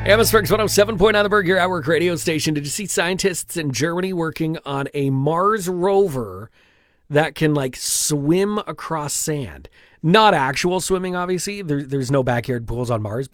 Atmospherics 107.9 the Berg, your Outwork radio station. Did you see scientists in Germany working on a Mars rover that can like swim across sand? Not actual swimming, obviously. There's no backyard pools on Mars.